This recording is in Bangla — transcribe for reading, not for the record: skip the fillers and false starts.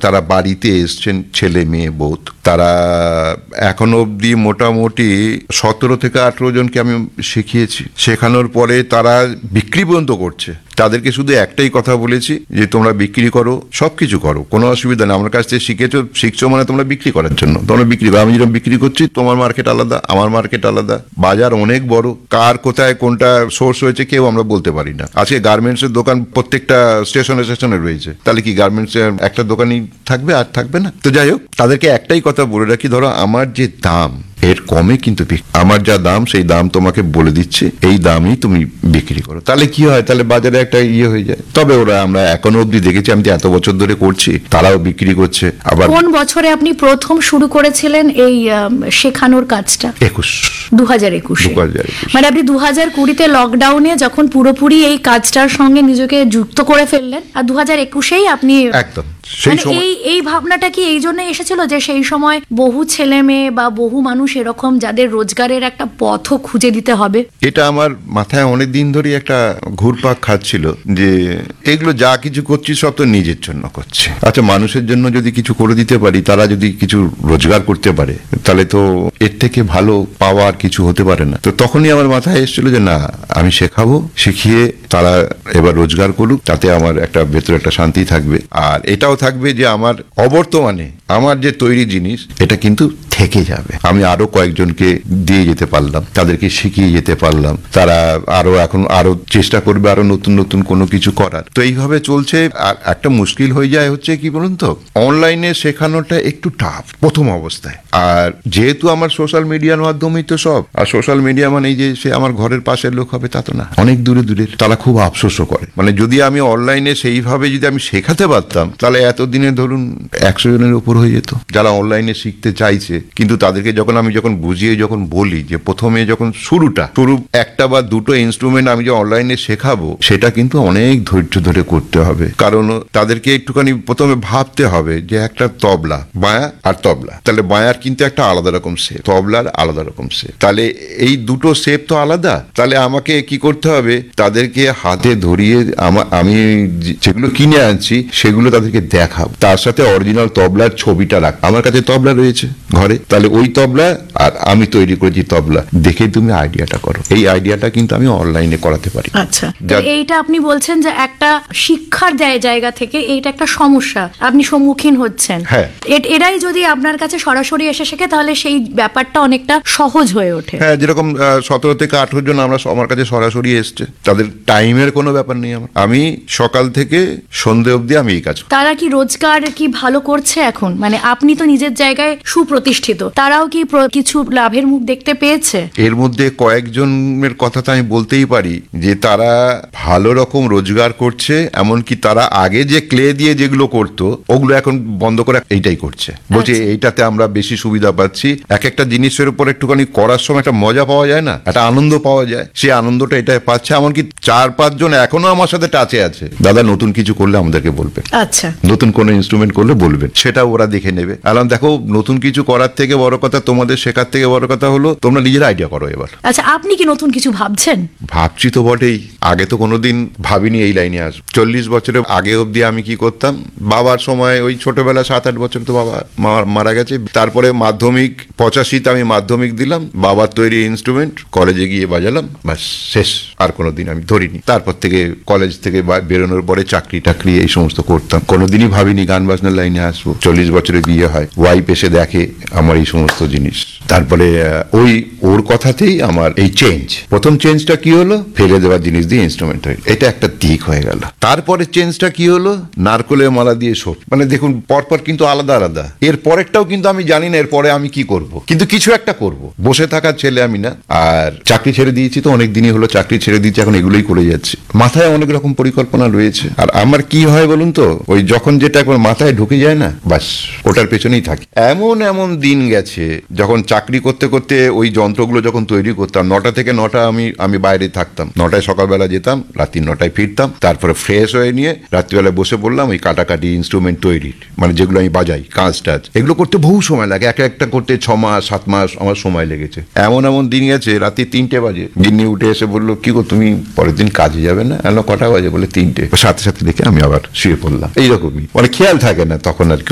তারা বাড়িতে এসছেন, ছেলে মেয়ে বোধ, তারা এখনো অবধি মোটামুটি 17 থেকে 18 জনকে আমি শিখিয়েছি। শেখানোর পরে তারা বিক্রি পর্যন্ত করছে। তাদেরকে শুধু একটাই কথা বলেছি যে তোমরা বিক্রি করো, সবকিছু করো, কোনো অসুবিধা নেই, আমার কাছ থেকে শিখছো মানে তোমরা বিক্রি করার জন্য, তোমরা বিক্রি করো। আমি যেরকম বিক্রি করছি, তোমার মার্কেট আলাদা, আমার মার্কেট আলাদা, বাজার অনেক বড়, কার কোথায় কোনটা সোর্স হয়েছে কেউ আমরা বলতে পারি না। আজকে গার্মেন্টস এর দোকান প্রত্যেকটা স্টেশনে রয়েছে, তাহলে কি গার্মেন্টস এর একটা দোকানই থাকবে আর থাকবে না? তো যাই হোক, তাদেরকে একটাই কথা বলে রাখি, ধরো আমার যে দাম এর কমে কিন্তু আমার যা দাম সেই দাম তোমাকে বলে দিচ্ছে, এই দামই তুমি বিক্রি করো। তাহলে কি হয়, তাহলে বাজারে একটা হয়ে যায়। তবে ওরা আমরা এখনো অব্দি দেখেছি, আমি এত বছর ধরে করছি, তারাও বিক্রি করছে। আবার কোন বছরে আপনি প্রথম শুরু করেছিলেন এই শেখানোর কাজটা? 2021 মানে আপনি 2020-তে লকডাউনে যখন পুরোপুরি এই কাজটার সঙ্গে নিজেকে যুক্ত করে ফেললেন, আর 2021-এই আপনি একদম এই ভাবনাটা কি এই জন্য এসেছিল যে সেই সময় বহু ছেলে মেয়ে বা বহু মানুষ এরকম যাদের রোজগারের একটা পথও খুঁজে দিতে হবে? এটা আমার মাথায় অনেক দিন ধরে একটা ঘুরপাক খাচ্ছিল যে এগুলো যা কিছু করছি সব তো নিজের জন্য করছে। আচ্ছা, মানুষের জন্য যদি কিছু করে দিতে পারি, তারা যদি কিছু রোজগার করতে পারে, তাহলে তো এর থেকে ভালো পাওয়া আর কিছু হতে পারে না। তো তখনই আমার মাথায় এসেছিল যে না, আমি শেখাবো, শিখিয়ে তারা এবার রোজগার করুক, তাতে আমার একটা ভেতরে একটা শান্তি থাকবে। আর এটাও থাকবে যে আমার অবর্তমানে আমার যে তৈরি জিনিস এটা কিন্তু থেকে যাবে। আমি আরো কয়েকজনকে দিয়ে যেতে পারলাম, তাদেরকে শিখিয়ে যেতে পারলাম, তারা আরো চেষ্টা করবে আরো নতুন নতুন কোনো কিছু করার। তো এইভাবে চলছে। আর একটা মুশকিল হয়ে যায় হচ্ছে কি বলুন তো, অনলাইনে শেখানোটা একটু টাফ প্রথম অবস্থায়। আর যেহেতু আমার সোশ্যাল মিডিয়ার মাধ্যমেই তো সব, আর সোশ্যাল মিডিয়া মানে এই যে সে আমার ঘরের পাশের লোক হবে তা তো না, অনেক দূরে দূরের, তারা খুব আফসোসও করে। মানে যদি আমি অনলাইনে সেইভাবে যদি আমি শেখাতে পারতাম, তাহলে এতদিনে ধরুন 100 জনের উপর হয়ে যেত যারা অনলাইনে শিখতে চাইছে। কিন্তু তাদেরকে আমি বুঝিয়ে বলি যে প্রথমে যখন শুরু একটা বা দুটো ইনস্ট্রুমেন্ট আমি যে অনলাইনে শেখাবো, সেটা কিন্তু অনেক ধৈর্য ধরে করতে হবে। কারণ তাদেরকে একটুখানি প্রথমে ভাবতে হবে যে একটা তবলা, বাঁয়া আর তবলা, তাহলে বাঁয়ার কিন্তু একটা আলাদা রকম শেপ, তবলার আলাদা রকম শেপ, তাহলে এই দুটো শেপ তো আলাদা। তাহলে আমাকে কি করতে হবে, তাদেরকে হাতে ধরিয়ে আমি যেগুলো কিনে আনছি সেগুলো তাদেরকে দেখাবো, তার সাথে অরিজিনাল তবলার ছবিটা রাখ। আমার কাছে তবলা রয়েছে ঘরে, তাহলে ওই তবলা আর আমি তৈরি করেছি তবলা দেখে তুমি আইডিয়াটা করো। এই আইডিয়াটা কিন্তু আমি অনলাইনে করাতে পারি। আচ্ছা, এইটা আপনি বলছেন যে একটা শিক্ষার জায়গা থেকে এইটা একটা সমস্যা আপনি সম্মুখীন হচ্ছেন। হ্যাঁ, এরাই যদি আপনার কাছে সরাসরি এসে শেখে তাহলে সেই ব্যাপারটা অনেকটা সহজ হয়ে ওঠে। হ্যাঁ, যেরকম 17 থেকে 18 জন আমার কাছে সরাসরি এসছে, তাদের টাইমের কোনো ব্যাপার নেই। আমি সকাল থেকে সন্ধে অবধি আমি এই কাজ। তারা কি রোজগার কি ভালো করছে এখন? মানে আপনি তো নিজের জায়গায় সুপ্রতিষ্ঠিত, তারাও কি কিছু লাভের মুখ দেখতে পেয়েছে? এর মধ্যে কয়েকজনের কথা তো আমি বলতেই পারি যে তারা ভালো রকম রোজগার করছে। এমনকি তারা আগে যে ক্লে দিয়ে যেগুলো করতো ওগুলো এখন বন্ধ করে এইটাই করছে, বলছে এইটাতে আমরা বেশি সুবিধা পাচ্ছি। এক একটা জিনিসের উপর একটুখানি করার সময় একটা মজা পাওয়া যায় না, একটা আনন্দ পাওয়া যায়, সেই আনন্দটা এটাই পাচ্ছে। এমনকি 4-5 জন এখনো আমার সাথে টাচে আছে, দাদা নতুন কিছু করলে আমাদেরকে বলবেন, আচ্ছা নতুন কোনো ইনস্ট্রুমেন্ট করলে বলবেন, সেটা ওরা দেখে নেবে। আলাম দেখো, নতুন কিছু করার থেকে বড় কথা, তোমাদের শেখার থেকে বড় কথা হলো তোমরা নিজের আইডিয়া করো এবার। আচ্ছা, আপনি কি নতুন কিছু ভাবছেন? ভাবছি তো বটেই, আগে তো কোনোদিন ভাবিনি এই লাইনে আসবো। 40 বছরের আগে অব্দি আমি কি করতাম, বাবার সময় ওই ছোটবেলা 7-8 বছর তো বাবা মারা গেছে, তারপরে মাধ্যমিক 85-তে আমি মাধ্যমিক দিলাম, বাবার তৈরি ইনস্ট্রুমেন্ট কলেজে গিয়ে বাজালাম, ব্যাস শেষ। আর কোনোদিন আমি ধরিনি। তারপর থেকে কলেজ থেকে বেরোনোর পরে চাকরি টাকরি এই সমস্ত করতাম, কোনোদিনই ভাবিনি গান বাজনার লাইনে আসবো। 40 বছরে বিয়ে হয়, ওয়াইফ এসে দেখে আমার এই সমস্ত জিনিস, তারপরে ওর কথাতেই আমার এই চেঞ্জ। প্রথম চেঞ্জটা কি হলো, ফেলে দেওয়ার জিনিস দিয়ে ইনস্ট্রুমেন্ট তৈরি, এটা একটা দিক হয়ে গেল। তারপরে চেঞ্জটা কি হলো, নারকোলের মালা দিয়ে শোট। মানে দেখুন, পরপর কিন্তু আলাদা আলাদা। এর পরেরটাও কিন্তু আমি জানি না এরপরে আমি কি করব, কিন্তু কিছু একটা করব। বসে থাকার ছেলে আমি না। আর চাকরি ছেড়ে দিয়েছি তো অনেক দিনই হলো, চাকরি ছেড়ে দিয়েছি, এখন এগুলোই করে যাচ্ছি। মাথায় অনেক রকম পরিকল্পনা রয়েছে। আর আমার কি হয় বলুন তো, ওই যখন যেটা একবার মাথায় ঢুকে যায় না, বাস ওটার পেছনেই থাকি। এমন দিন গেছে যখন চাকরি করতে করতে ওই যন্ত্রগুলো যখন তৈরি করতাম, 9টা থেকে 9টা আমি বাইরে থাকতাম, 9টায় সকালবেলা যেতাম, রাত্রি 9টায় ফিরতাম, তারপরে ফ্রেশ হয়ে নিয়ে রাত্রিবেলায় বসে পড়লাম ওই কাটাকাটি ইনস্ট্রুমেন্ট তৈরির, মানে যেগুলো আমি বাজাই, কাজ টাজ, এগুলো করতে বহু সময় লাগে। একটা করতে 6 মাস 7 মাস আমার সময় লেগেছে। এমন দিন গেছে রাত্রি 3টে বাজে, গিন্নি উঠে এসে বললো, কি গো তুমি পরের দিন কাজে যাবে না? কটা বাজে? বলে 3টে। সাথে সাথে দেখে আমি আবার শুয়ে পড়লাম। এইরকমই, মানে খেয়াল থাকে না তখন আর কি।